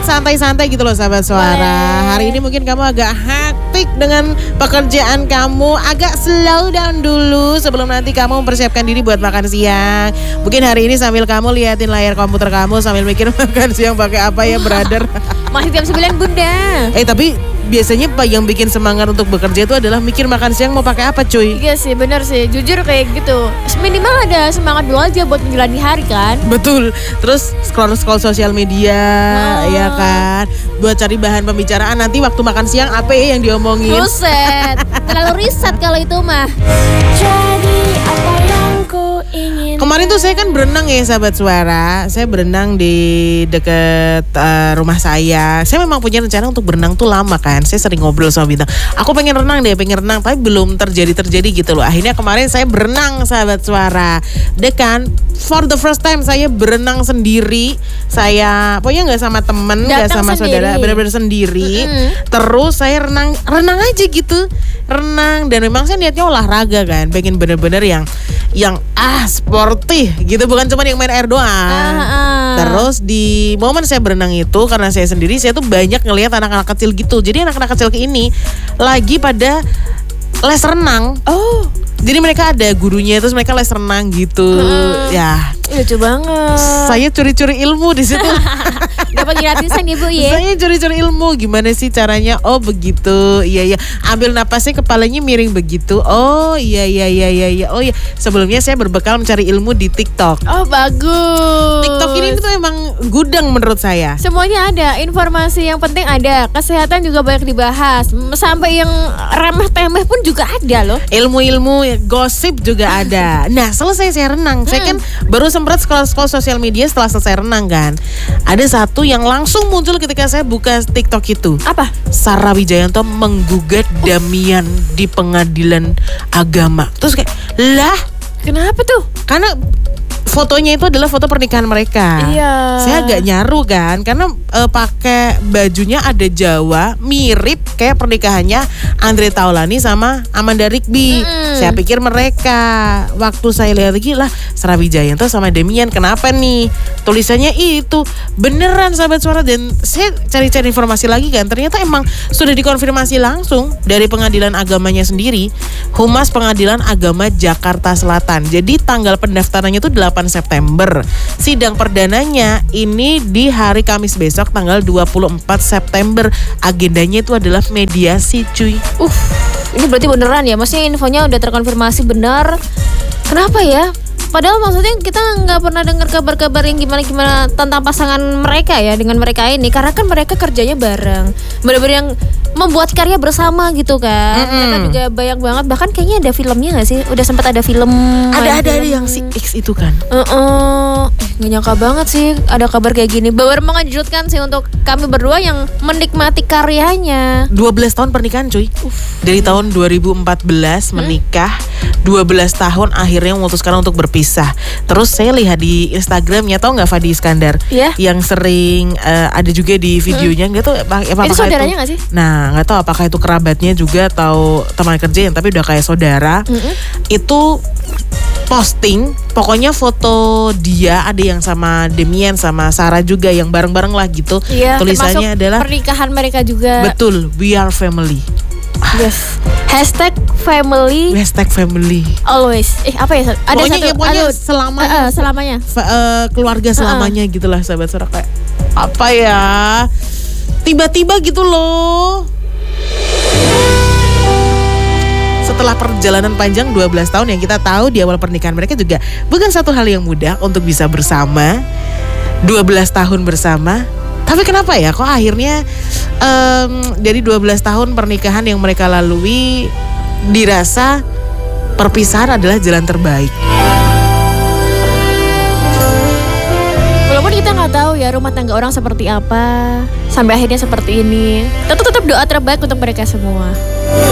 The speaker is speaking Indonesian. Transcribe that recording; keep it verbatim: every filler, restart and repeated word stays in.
sedikit santai-santai gitu loh sahabat suara. Boleh. Hari ini mungkin kamu agak hektik dengan pekerjaan kamu, agak slow down dulu sebelum nanti kamu mempersiapkan diri buat makan siang. Mungkin hari ini sambil kamu liatin layar komputer kamu sambil mikir makan siang pakai apa ya, brother. Masih jam sembilan bunda. Eh tapi biasanya Pak yang bikin semangat untuk bekerja itu adalah mikir makan siang mau pakai apa cuy. Iya sih, benar sih. Jujur kayak gitu. Minimal ada semangat dulu aja buat menjalani hari kan. Betul. Terus scroll-scroll sosial media, Oh. ya kan. Buat cari bahan pembicaraan nanti waktu makan siang apa ya yang diomongin. Buset. Terlalu riset kalau itu mah. Jadi apa yang ku ingin. Kemarin tuh saya kan berenang ya sahabat suara. Saya berenang di dekat uh, rumah saya. Saya memang punya rencana untuk berenang tuh lama kan. Saya sering ngobrol sama Bintang. Aku pengen renang deh, pengen renang. Tapi belum terjadi-terjadi gitu loh. Akhirnya kemarin saya berenang sahabat suara. Dekan, for the first time saya berenang sendiri. Saya pokoknya gak sama temen, gak Datang sama sendiri. saudara. Benar-benar sendiri. Mm-mm. Terus saya renang, renang aja gitu. Renang. Dan memang saya niatnya olahraga kan. Pengen bener-bener yang yang ah sporty gitu, bukan cuma yang main air doang. Ah, ah. Terus di momen saya berenang itu karena saya sendiri, saya tuh banyak ngelihat anak-anak kecil gitu. Jadi anak-anak kecil ini lagi pada les renang. Oh, Jadi mereka ada gurunya, terus mereka les renang gitu. Hmm. Ya, lucu banget. saya curi-curi ilmu di situ. Dapat gratisan ya Bu ya. Saya curi-curi ilmu, gimana sih caranya? Oh begitu, iya iya. Ambil napasnya kepalanya miring begitu. Oh iya iya iya iya iya. Oh iya. Sebelumnya saya berbekal mencari ilmu di TikTok. Oh bagus. TikTok ini tuh emang gudang menurut saya. Semuanya ada, informasi yang penting ada, kesehatan juga banyak dibahas, sampai yang remeh-temeh pun juga ada loh. Ilmu-ilmu gosip juga ada. Nah selesai saya renang, saya kan baru sempat scroll-scroll sosial media setelah selesai renang kan. Ada satu yang langsung muncul ketika saya buka TikTok itu. Apa? Sarah Wijayanto menggugat Damian di pengadilan agama. Terus kayak, lah Kenapa tuh? karena fotonya itu adalah foto pernikahan mereka. Iya. Saya agak nyaru kan, karena e, pakai bajunya ada Jawa, mirip kayak pernikahannya Andre Taulani sama Amanda Rigby. Mm-mm. Saya pikir mereka. Waktu saya lihat lagi lah, Sarah Wijayanto sama Damian, kenapa nih? Tulisannya itu beneran sahabat suara. Dan saya cari-cari informasi lagi kan, ternyata emang sudah dikonfirmasi langsung dari pengadilan agamanya sendiri, Humas Pengadilan Agama Jakarta Selatan. Jadi tanggal pendaftarannya itu delapan September. Sidang perdananya ini di hari Kamis besok tanggal dua puluh empat September. Agendanya itu adalah mediasi cuy. Uh, ini berarti beneran ya? Maksudnya infonya udah terkonfirmasi benar. Kenapa ya? Padahal maksudnya kita nggak pernah dengar kabar-kabar yang gimana-gimana tentang pasangan mereka ya dengan mereka ini. Karena kan mereka kerjanya bareng, bener-bener yang membuat karya bersama gitu kan. Mm-mm. Mereka juga banyak banget. Bahkan kayaknya ada filmnya nggak sih? Udah sempat ada film. Ada main ada ada film. yang si X itu kan. Uh-uh. Eh, nggak nyangka banget sih ada kabar kayak gini. Baru mengejutkan sih untuk kami berdua yang menikmati karyanya. dua belas tahun pernikahan cuy. Dari tahun dua ribu empat belas menikah, dua belas tahun akhirnya memutuskan untuk berpisah. Terus saya lihat di Instagramnya, tahu nggak Fadi Iskandar? Iya. Yang sering eh, ada juga di videonya, nggak tahu apa, apakah Itu saudaranya nggak sih? Nah nggak tahu apakah itu kerabatnya juga atau teman kerja yang tapi udah kayak saudara. Mm-mm. Itu posting, pokoknya foto dia ada yang sama Damian sama Sarah juga yang bareng-bareng lah gitu. Iya, Tulisannya termasuk adalah pernikahan mereka juga. betul, we are family. Yes. Hashtag family Hashtag family. always. Eh apa ya? Ada Pokoknya satu. ya, pokoknya aduh, selamanya. eh, eh, selamanya. Fa- eh, keluarga selamanya gitulah sahabat suara. Kayak apa ya? Tiba-tiba gitu loh. Setelah perjalanan panjang dua belas tahun yang kita tahu di awal pernikahan mereka juga bukan satu hal yang mudah untuk bisa bersama. dua belas tahun bersama. Tapi kenapa ya kok akhirnya em, dari dua belas tahun pernikahan yang mereka lalui dirasa perpisahan adalah jalan terbaik. Walaupun kita nggak tahu ya rumah tangga orang seperti apa sampai akhirnya seperti ini. Tetap tetap doa terbaik untuk mereka semua.